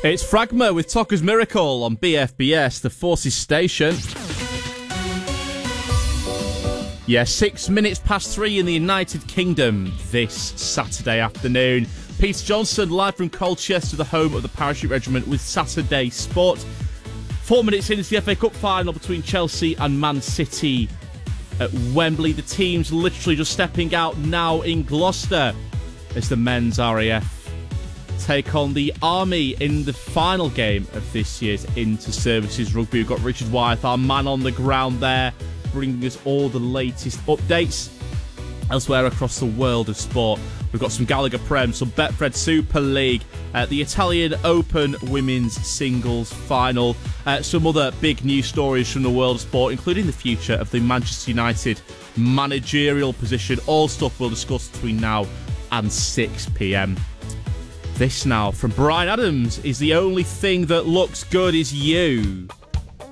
It's Fragma with Toca's Miracle on BFBS, the Forces station. Yeah, 6 minutes past 3 in the United Kingdom this Saturday afternoon. Peter Johnson live from Colchester, the home of the Parachute Regiment, with Saturday Sport. 4 minutes into the FA Cup final between Chelsea and Man City at Wembley. The team's literally just stepping out now in Gloucester as the men's RAF take on the Army in the final game of this year's Inter-Services Rugby. We've got Richard Wyeth, our man on the ground there, bringing us all the latest updates elsewhere across the world of sport. We've got some Gallagher Prem, some Betfred Super League, the Italian Open Women's Singles Final, some other big news stories from the world of sport, including the future of the Manchester United managerial position. All stuff we'll discuss between now and 6 p.m. This now from Brian Adams is the only thing that looks good is you.